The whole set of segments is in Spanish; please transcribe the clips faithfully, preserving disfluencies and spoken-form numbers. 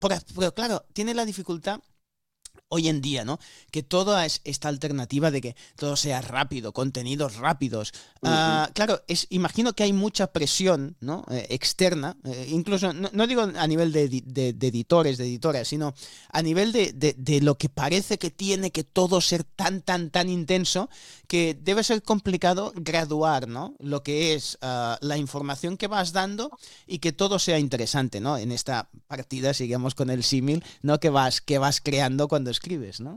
Pero, pero claro, tiene la dificultad hoy en día, ¿no? Que toda es esta alternativa de que todo sea rápido, contenidos rápidos. Uh, claro, es, imagino que hay mucha presión, ¿no? Eh, externa, eh, incluso, no, no digo a nivel de, de, de editores, de editoras, sino a nivel de, de, de lo que parece que tiene que todo ser tan, tan, tan intenso, que debe ser complicado graduar, ¿no? Lo que es uh, la información que vas dando y que todo sea interesante, ¿no? En esta partida, sigamos con el símil, ¿no? Que vas, que vas creando cuando escribes, ¿no?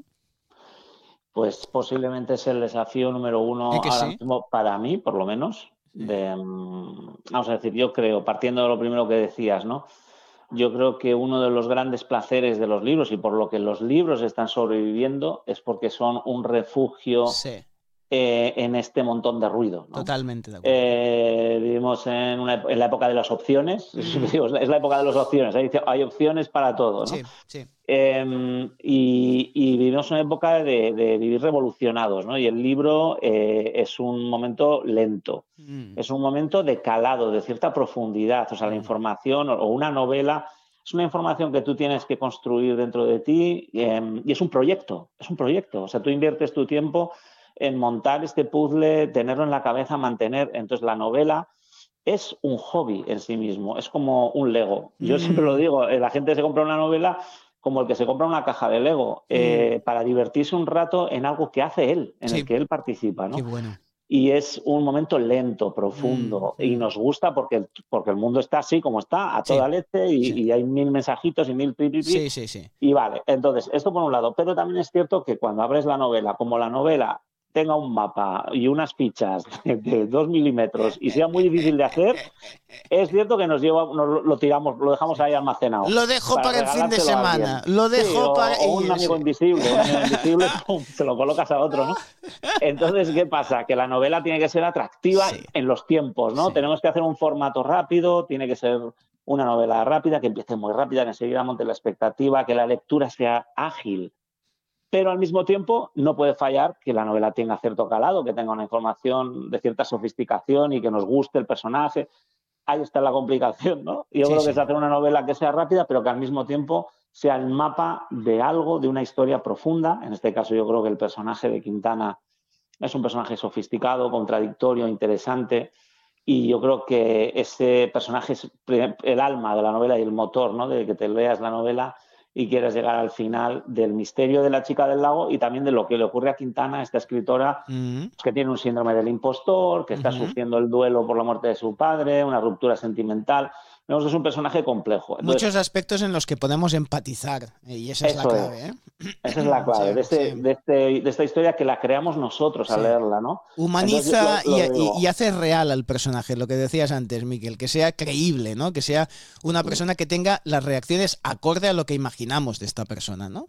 Pues posiblemente es el desafío número uno ahora sí? mismo para mí, por lo menos. Sí. De, vamos a decir, yo creo, partiendo de lo primero que decías, ¿no? Yo creo que uno de los grandes placeres de los libros y por lo que los libros están sobreviviendo es porque son un refugio sí. eh, en este montón de ruido, ¿no? Totalmente de acuerdo. Eh, vivimos en, una, en la época de las opciones, mm. digo, es la época de las opciones, hay, hay opciones para todo, ¿no? Sí, sí. Eh, y, y vivimos una época de, de vivir revolucionados, ¿no? Y el libro eh, es un momento lento, mm. es un momento de calado, de cierta profundidad, o sea, mm. la información o una novela es una información que tú tienes que construir dentro de ti eh, y es un proyecto, es un proyecto, o sea, tú inviertes tu tiempo en montar este puzzle, tenerlo en la cabeza, mantener, entonces la novela es un hobby en sí mismo, es como un Lego. Yo mm. siempre lo digo, la gente se compra una novela como el que se compra una caja de Lego, eh, mm. para divertirse un rato en algo que hace él, en sí. el que él participa, ¿no? Qué bueno. Y es un momento lento, profundo, mm. y nos gusta porque, porque el mundo está así como está, a toda sí. leche, y, sí. y hay mil mensajitos y mil pi, pi, pi, sí, sí, sí. y vale. Entonces, esto por un lado, pero también es cierto que cuando abres la novela, como la novela tenga un mapa y unas fichas de, de dos milímetros y sea muy difícil de hacer, es cierto que nos lleva, nos lo tiramos, lo dejamos ahí almacenado. Lo dejo para, para el fin de semana. Lo dejo sí, o, para. O un amigo invisible, un amigo invisible, pum, se lo colocas a otro, ¿no? Entonces, ¿qué pasa? Que la novela tiene que ser atractiva sí. en los tiempos, ¿no? Sí. Tenemos que hacer un formato rápido, tiene que ser una novela rápida, que empiece muy rápida, que enseguida monte la expectativa, que la lectura sea ágil. Pero al mismo tiempo no puede fallar que la novela tenga cierto calado, que tenga una información de cierta sofisticación y que nos guste el personaje. Ahí está la complicación, ¿no? Yo sí, creo sí. que es hacer una novela que sea rápida, pero que al mismo tiempo sea el mapa de algo, de una historia profunda. En este caso yo creo que el personaje de Quintana es un personaje sofisticado, contradictorio, interesante. Y yo creo que ese personaje es el alma de la novela y el motor, ¿no? De que te leas la novela y quieres llegar al final del misterio de la chica del lago y también de lo que le ocurre a Quintana, esta escritora uh-huh. que tiene un síndrome del impostor, que está uh-huh. sufriendo el duelo por la muerte de su padre, una ruptura sentimental. Vemos que es un personaje complejo. Entonces, muchos aspectos en los que podemos empatizar, y esa es la clave. Es. ¿eh? Esa es la clave sí, de, este, sí. de, este, de esta historia que la creamos nosotros sí. al leerla, ¿no? Humaniza Entonces, lo, lo y, y hace real al personaje, lo que decías antes, Miquel, que sea creíble, ¿no? Que sea una persona que tenga las reacciones acorde a lo que imaginamos de esta persona, ¿no?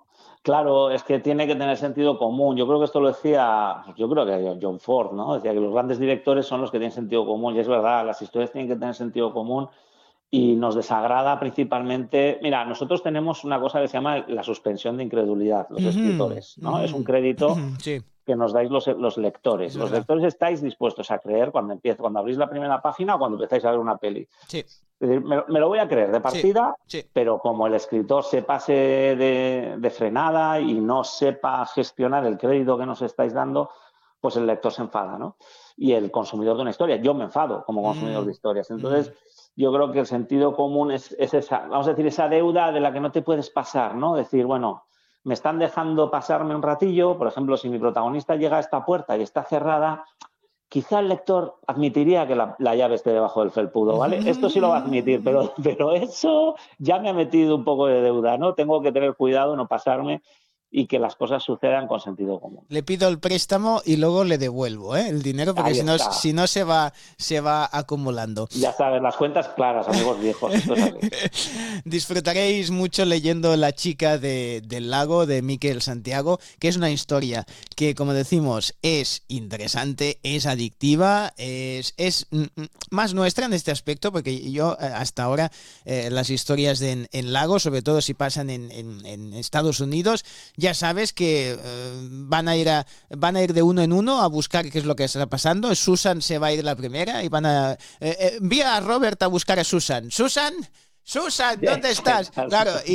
Claro, es que tiene que tener sentido común. Yo creo que esto lo decía, yo creo que John Ford, ¿no? Decía que los grandes directores son los que tienen sentido común, y es verdad, las historias tienen que tener sentido común. Y nos desagrada principalmente... Mira, nosotros tenemos una cosa que se llama la suspensión de incredulidad, los uh-huh, escritores, ¿no? Uh-huh. Es un crédito uh-huh, sí. que nos dais los, los lectores. Es los verdad. Lectores estáis dispuestos a creer cuando empieza, cuando abrís la primera página o cuando empezáis a ver una peli. Sí. Es decir, me, me lo voy a creer de partida, sí, sí. pero como el escritor se pase de, de frenada y no sepa gestionar el crédito que nos estáis dando, pues el lector se enfada, ¿no? Y el consumidor de una historia. Yo me enfado como consumidor mm. de historias. Entonces... Mm. Yo creo que el sentido común es, es esa, vamos a decir, esa deuda de la que no te puedes pasar, ¿no? Decir, bueno, me están dejando pasarme un ratillo, por ejemplo, si mi protagonista llega a esta puerta y está cerrada, quizá el lector admitiría que la, la llave esté debajo del felpudo, ¿vale? Esto sí lo va a admitir, pero, pero eso ya me ha metido un poco de deuda, ¿no? Tengo que tener cuidado, no pasarme y que las cosas sucedan con sentido común. Le pido el préstamo y luego le devuelvo ¿eh? el dinero, porque si no, si no se va, se va acumulando. Ya sabes, las cuentas claras, amigos viejos. Esto es así. Disfrutaréis mucho leyendo La chica de, del lago, de Miquel Santiago, que es una historia que, como decimos, es interesante, es adictiva, es, es más nuestra en este aspecto, porque yo hasta ahora eh, las historias de, en, en lago, sobre todo si pasan en, en, en Estados Unidos, ya sabes que eh, van a ir a, van a ir de uno en uno a buscar qué es lo que está pasando. Susan se va a ir la primera y van a... Eh, eh, envía a Robert a buscar a Susan. ¡Susan! Susan, ¿dónde estás? Claro,